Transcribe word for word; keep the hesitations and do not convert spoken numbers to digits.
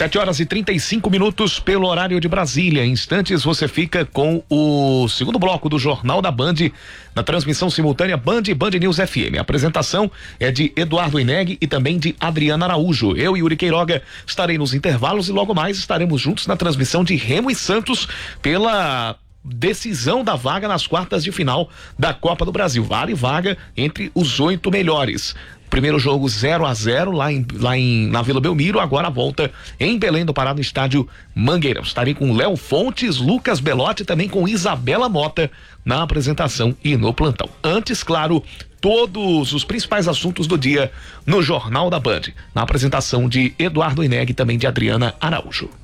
sete horas e trinta e cinco minutos pelo horário de Brasília. Em instantes você fica com o segundo bloco do Jornal da Band, na transmissão simultânea Band e Band News F M. A apresentação é de Eduardo Ineg e também de Adriana Araújo. Eu e Yuri Queiroga estarei nos intervalos e logo mais estaremos juntos na transmissão de Remo e Santos pela decisão da vaga nas quartas de final da Copa do Brasil. Vale vaga entre os oito melhores. Primeiro jogo zero a zero lá em, lá em na Vila Belmiro, agora a volta em Belém do Pará no estádio Mangueirão. Estarei com Léo Fontes, Lucas Belotti, também com Isabela Mota na apresentação e no plantão. Antes, claro, todos os principais assuntos do dia no Jornal da Band, na apresentação de Eduardo Ineg e também de Adriana Araújo.